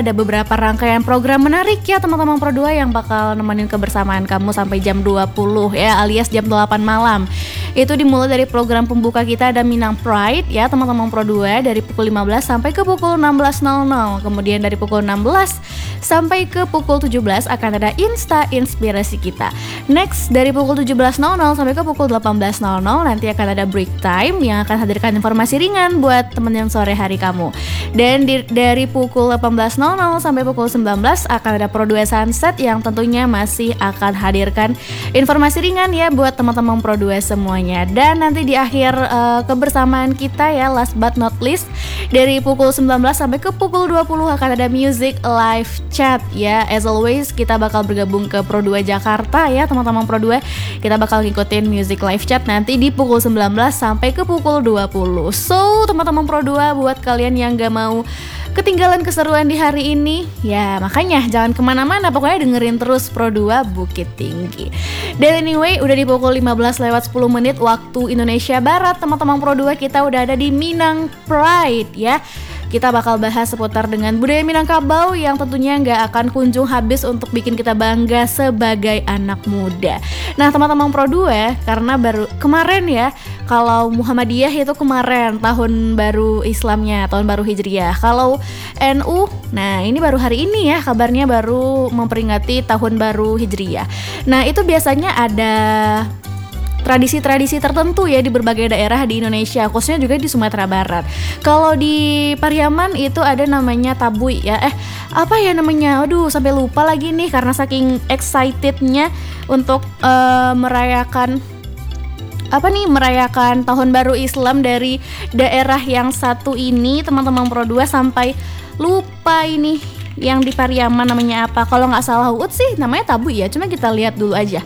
kita ada beberapa rangkaian program menarik ya teman-teman Pro 2 yang bakal nemenin kebersamaan kamu sampai jam 20 ya, alias jam 8 malam. Itu dimulai dari program pembuka kita ada Minang Pride ya teman-teman Pro 2 dari pukul 15 sampai ke pukul 16.00. Kemudian dari pukul 16 sampai ke pukul 17 akan ada Insta Inspirasi kita. Next dari pukul 17.00 sampai ke pukul 18.00 nanti akan ada break time yang akan hadirkan informasi ringan buat temen yang sore hari kamu. Dan dari pukul 18.00 sampai pukul 19 akan ada Pro 2 Sunset yang tentunya masih akan hadirkan informasi ringan ya buat teman-teman Pro 2 semuanya. Dan nanti di akhir kebersamaan kita ya, last but not least, dari pukul 19 sampai ke pukul 20 akan ada Music Live Chat ya. As always kita bakal bergabung ke Pro 2 Jakarta ya teman-teman Pro 2. Kita bakal ngikutin Music Live Chat nanti di pukul 19 sampai ke pukul 20. So teman-teman Pro 2, buat kalian yang gak mau ketinggalan keseruan di hari ini ya, makanya jangan kemana-mana, pokoknya dengerin terus Pro 2 Bukit Tinggi. Dan anyway udah di pukul 15:10 waktu Indonesia Barat teman-teman Pro 2, kita udah ada di Minang Pride ya. Kita bakal bahas seputar dengan budaya Minangkabau yang tentunya nggak akan kunjung habis untuk bikin kita bangga sebagai anak muda. Nah teman-teman Pro 2, karena baru kemarin ya, kalau Muhammadiyah itu kemarin tahun baru Islamnya, tahun baru Hijriah. Kalau NU, nah ini baru hari ini ya kabarnya baru memperingati tahun baru Hijriah. Nah itu biasanya ada tradisi-tradisi tertentu ya di berbagai daerah di Indonesia, khususnya juga di Sumatera Barat. Kalau di Pariaman itu ada namanya tabui ya. Apa ya namanya? Aduh, sampai lupa lagi nih karena saking excitednya untuk merayakan tahun baru Islam dari daerah yang satu ini teman-teman Pro 2, sampai lupa ini yang di Pariaman namanya apa. Kalau nggak salah Uut sih namanya tabu ya, cuma kita lihat dulu aja.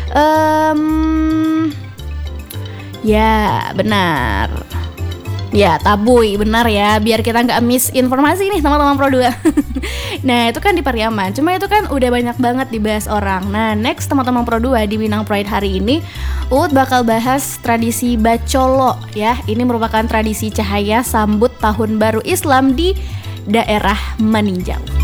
Ya benar ya, tabui benar ya, biar kita nggak miss informasi nih teman-teman Pro 2. Nah itu kan di Pariaman, cuma itu kan udah banyak banget dibahas orang. Nah next teman-teman Pro 2 di Minang Pride hari ini Uut bakal bahas tradisi Bacolo ya. Ini merupakan tradisi cahaya sambut tahun baru Islam di daerah Meninjau.